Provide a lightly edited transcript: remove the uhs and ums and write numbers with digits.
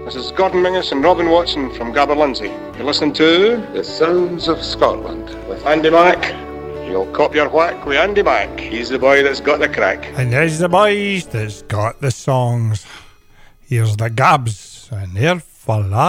This is Gordon Mingus and Robin Watson from Gaberlunzie. You're listening to The Sounds of Scotland with Andy Mack. You'll cop your whack with Andy Mack. He's the boy that's got the crack. And there's the boys that's got the songs. Here's the Gabs and they're for life.